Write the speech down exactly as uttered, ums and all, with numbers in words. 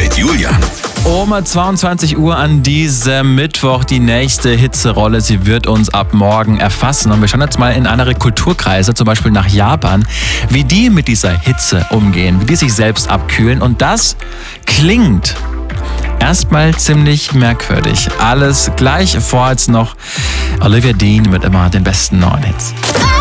mit Julian. Um zweiundzwanzig Uhr an diesem Mittwoch die nächste Hitzerolle. Sie wird uns ab morgen erfassen. Und wir schauen jetzt mal in andere Kulturkreise, zum Beispiel nach Japan, wie die mit dieser Hitze umgehen, wie die sich selbst abkühlen. Und das klingt erstmal ziemlich merkwürdig. Alles gleich, vor jetzt noch Olivia Dean mit immer den besten neuen Hits.